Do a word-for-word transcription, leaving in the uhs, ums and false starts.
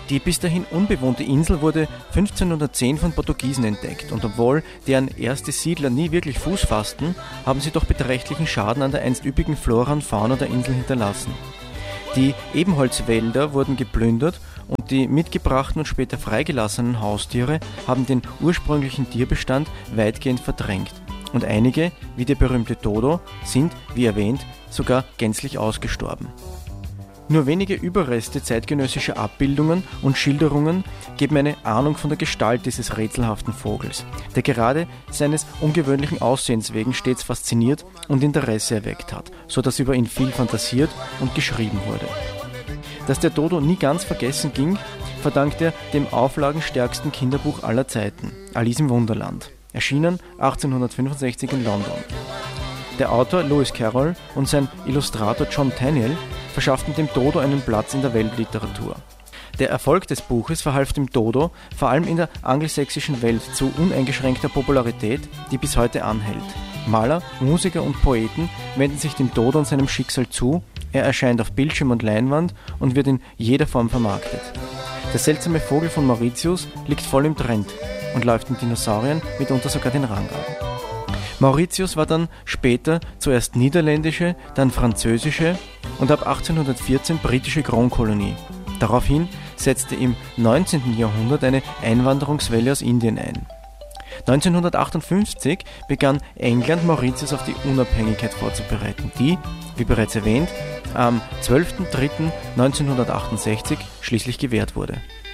Die bis dahin unbewohnte Insel wurde fünfzehnhundertzehn von Portugiesen entdeckt und obwohl deren erste Siedler nie wirklich Fuß fassten, haben sie doch beträchtlichen Schaden an der einst üppigen Flora und Fauna der Insel hinterlassen. Die Ebenholzwälder wurden geplündert und die mitgebrachten und später freigelassenen Haustiere haben den ursprünglichen Tierbestand weitgehend verdrängt. Und einige, wie der berühmte Dodo, sind, wie erwähnt, sogar gänzlich ausgestorben. Nur wenige Überreste zeitgenössischer Abbildungen und Schilderungen geben eine Ahnung von der Gestalt dieses rätselhaften Vogels, der gerade seines ungewöhnlichen Aussehens wegen stets fasziniert und Interesse erweckt hat, so dass über ihn viel fantasiert und geschrieben wurde. Dass der Dodo nie ganz vergessen ging, verdankt er dem auflagenstärksten Kinderbuch aller Zeiten, Alice im Wunderland, erschienen achtzehnhundertfünfundsechzig in London. Der Autor Lewis Carroll und sein Illustrator John Tenniel verschafften dem Dodo einen Platz in der Weltliteratur. Der Erfolg des Buches verhalf dem Dodo vor allem in der angelsächsischen Welt zu uneingeschränkter Popularität, die bis heute anhält. Maler, Musiker und Poeten wenden sich dem Dodo und seinem Schicksal zu, er erscheint auf Bildschirm und Leinwand und wird in jeder Form vermarktet. Der seltsame Vogel von Mauritius liegt voll im Trend und läuft den Dinosauriern mitunter sogar den Rang ab. Mauritius war dann später zuerst niederländische, dann französische und ab achtzehnhundertvierzehn britische Kronkolonie. Daraufhin setzte im neunzehnten Jahrhundert eine Einwanderungswelle aus Indien ein. neunzehnhundertachtundfünfzig begann England Mauritius auf die Unabhängigkeit vorzubereiten, die, wie bereits erwähnt, am zwölften dritten neunzehnhundertachtundsechzig schließlich gewährt wurde.